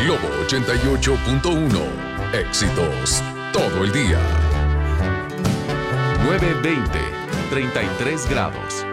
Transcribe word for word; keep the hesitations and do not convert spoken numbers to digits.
Globo ochenta y ocho punto uno. Éxitos todo el día. nueve veinte, treinta y tres grados.